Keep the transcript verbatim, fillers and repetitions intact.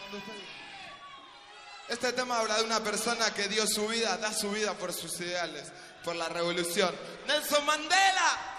Este tema habla de una persona que dio su vida, da su vida por sus ideales, por la revolución. ¡Nelson Mandela!